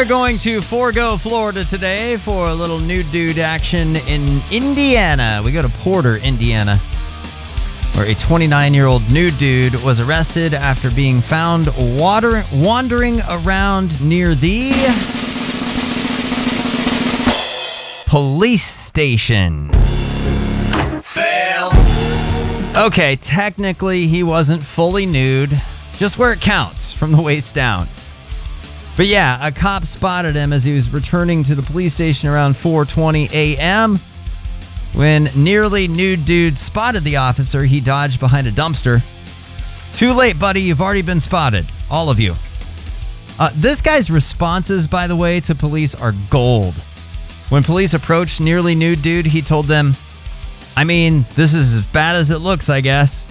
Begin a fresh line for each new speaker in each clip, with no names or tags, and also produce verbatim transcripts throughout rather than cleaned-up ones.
are going to forego Florida today for a little nude dude action in Indiana. We go to Porter, Indiana, where a twenty-nine-year-old nude dude was arrested after being found water, wandering around near the police station.
Fail.
Okay, technically he wasn't fully nude, just where it counts, from the waist down. But yeah, a cop spotted him as he was returning to the police station around four twenty a.m. When nearly nude dude spotted the officer, he dodged behind a dumpster. Too late, buddy. You've already been spotted. All of you. Uh, this guy's responses, by the way, to police are gold. When police approached nearly nude dude, he told them, I mean, this is as bad as it looks, I guess.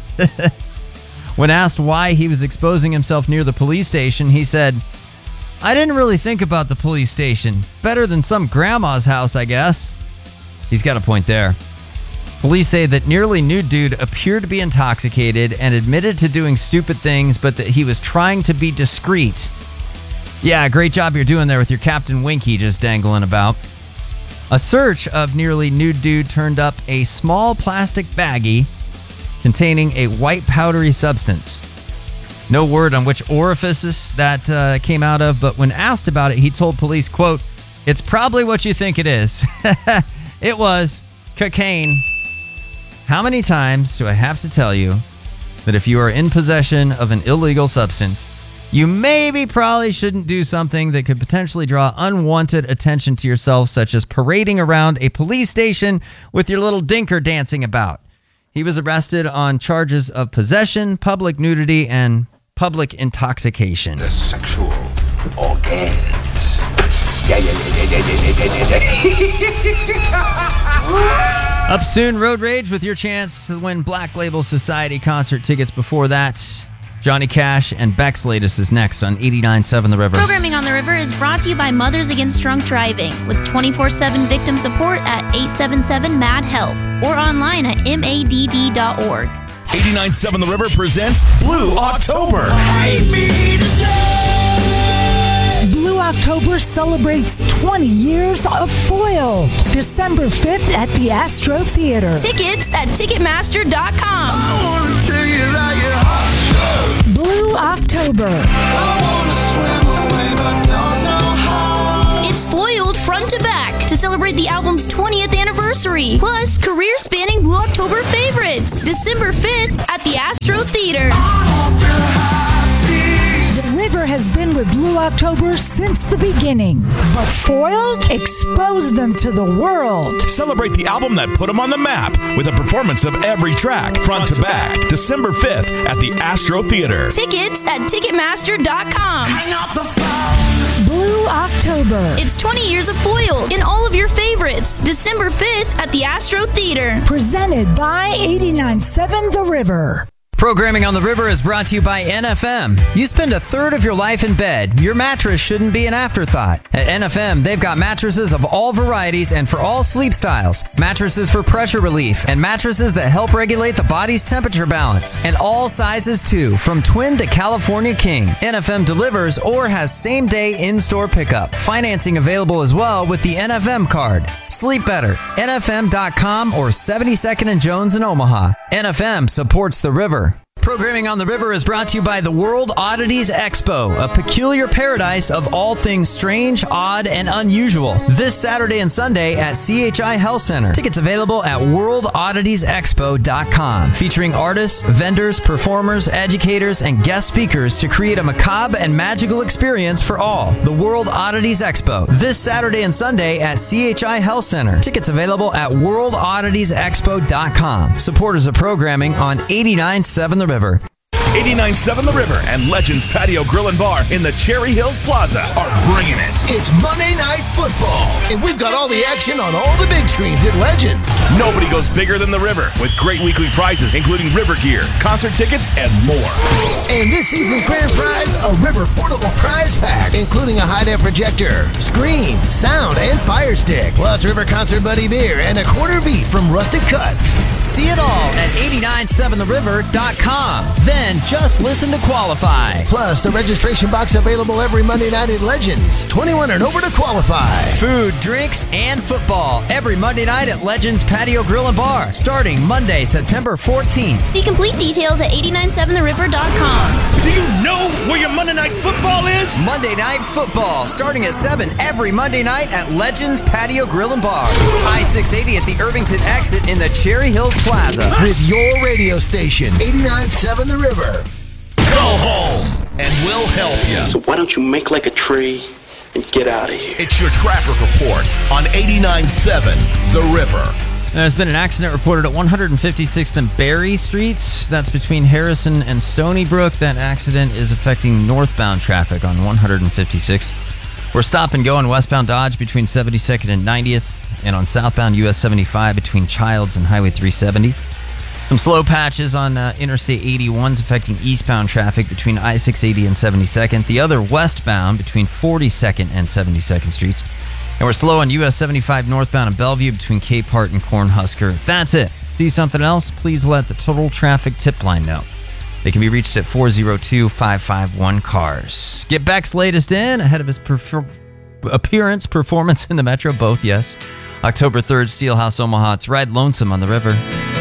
When asked why he was exposing himself near the police station, he said, I didn't really think about the police station. Better than some grandma's house, I guess. He's got a point there. Police say that nearly nude dude appeared to be intoxicated and admitted to doing stupid things, but that he was trying to be discreet. Yeah, great job you're doing there with your Captain Winky just dangling about. A search of nearly nude dude turned up a small plastic baggie containing a white powdery substance. No word on which orifices that uh, came out of, but when asked about it, he told police, quote, it's probably what you think it is. It was cocaine. How many times do I have to tell you that if you are in possession of an illegal substance, you maybe probably shouldn't do something that could potentially draw unwanted attention to yourself, such as parading around a police station with your little dinker dancing about. He was arrested on charges of possession, public nudity, and public intoxication.
The sexual organs. Yeah, yeah, yeah, yeah, yeah, yeah, yeah.
Up soon, Road Rage with your chance to win Black Label Society concert tickets. Before that, Johnny Cash and Beck's latest is next on eighty-nine point seven The River.
Programming on The River is brought to you by Mothers Against Drunk Driving with twenty-four seven victim support at eight seven seven M A D HELP or online at M A D D dot org.
eighty-nine point seven The River presents Blue October.
Blue October celebrates twenty years of Foiled. December fifth at the Astro Theater.
Tickets at Ticketmaster dot com.
I wanna tell you that you're hot stuff.
Blue October.
I wanna swim away, but don't know how.
It's Foiled front to back to celebrate the album's twentieth anniversary. Plus, career-spanning Blue October favorites. December fifth at the Astro Theater.
The River has been with Blue October since the beginning. But Foiled exposed them to the world.
Celebrate the album that put them on the map with a performance of every track, front to back. December fifth at the Astro Theater.
Tickets at Ticketmaster dot com.
Hang up the phone.
Blue October.
It's twenty years of Foiled in all of your favorites. December fifth at the Astro Theater.
Presented by eighty-nine point seven The River.
Programming on The River is brought to you by N F M. You spend a third of your life in bed. Your mattress shouldn't be an afterthought. At N F M, they've got mattresses of all varieties and for all sleep styles. Mattresses for pressure relief and mattresses that help regulate the body's temperature balance. And all sizes too, from twin to California king. N F M delivers or has same-day in-store pickup. Financing available as well with the N F M card. Sleep better. N F M dot com or seventy-second and Jones in Omaha. N F M supports The River. Programming on The River is brought to you by the World Oddities Expo, a peculiar paradise of all things strange, odd, and unusual. This Saturday and Sunday at C H I Health Center. Tickets available at world oddities expo dot com. Featuring artists, vendors, performers, educators, and guest speakers to create a macabre and magical experience for all. The World Oddities Expo. This Saturday and Sunday at C H I Health Center. Tickets available at world oddities expo dot com. Supporters of programming on eighty-nine point seven The River.
eighty-nine point seven The River and Legends Patio Grill and Bar in the Cherry Hills Plaza are bringing it.
It's Monday Night Football, and we've got all the action on all the big screens at Legends.
Nobody goes bigger than The River with great weekly prizes, including River gear, concert tickets, and more.
And this season's grand prize, a River portable prize pack, including a high-def projector, screen, sound, and fire stick, plus River Concert Buddy beer and a quarter beef from Rustic Cuts.
See it all at eighty-nine point seven the river dot com. Then just listen to qualify.
Plus, the registration box available every Monday night at Legends. twenty-one and over to qualify.
Food, drinks, and football every Monday night at Legends Patio Grill and Bar, starting Monday, September fourteenth.
See complete details at eight nine seven the river dot com.
Do you know where your Monday Night Football is?
Monday Night Football, starting at seven every Monday night at Legends Patio Grill and Bar. I six eighty at the Irvington exit in the Cherry Hills Plaza.
With your radio station, eighty-nine point seven The River.
Go home, and we'll help you.
So why don't you make like a tree and get out of here?
It's your traffic report on eighty-nine point seven The River.
There's been an accident reported at one fifty-sixth and Berry Streets. That's between Harrison and Stony Brook. That accident is affecting northbound traffic on one fifty-sixth. We're stop and go on westbound Dodge between seventy-second and ninetieth, and on southbound U S seventy-five between Childs and Highway three seventy. Some slow patches on uh, Interstate eighty-one affecting eastbound traffic between I six eighty and seventy-second. The other westbound between forty-second and seventy-second Streets. And we're slow on U S seventy-five northbound in Bellevue between Capehart and Cornhusker. That's it. See something else? Please let the Total Traffic Tip Line know. They can be reached at four oh two, five five one, C A R S. Get Beck's latest in ahead of his perfor- appearance, performance in the Metro. Both, yes. October third, Steelhouse Omaha. It's Ride Lonesome on the River.